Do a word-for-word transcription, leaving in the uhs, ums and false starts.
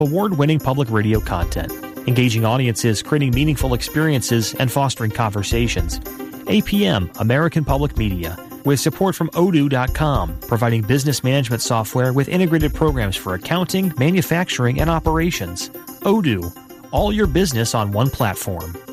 award-winning public radio content, engaging audiences, creating meaningful experiences, and fostering conversations. A P M, American Public Media, with support from odoo dot com, providing business management software with integrated programs for accounting, manufacturing, and operations. Odoo, all your business on one platform.